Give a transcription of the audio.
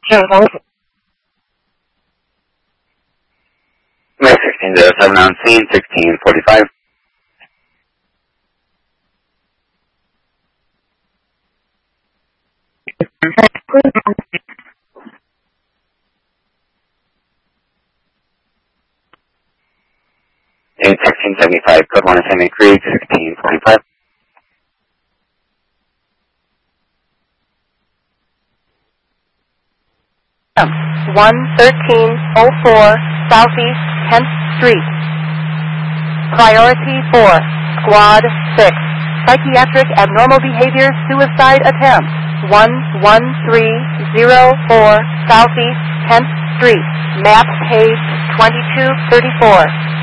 May 1607 on scene, 1645. In 1675, code 1 Assembly Creek, 1645. M 11304 Southeast 10th Street. Priority 4, Squad 6. Psychiatric abnormal behavior suicide attempt. 11304 Southeast 10th Street. Map page 2234.